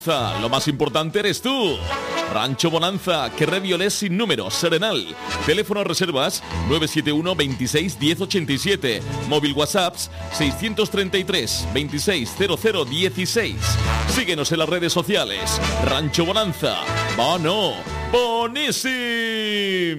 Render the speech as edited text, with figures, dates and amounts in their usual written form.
Lo más importante eres tú. Rancho Bonanza, Querré-Violés sin número, Serenal. Teléfono reservas 971 26 1087. Móvil WhatsApps 633 26 00 16. Síguenos en las redes sociales. Rancho Bonanza. ¡Bono! ¡Bonísimo!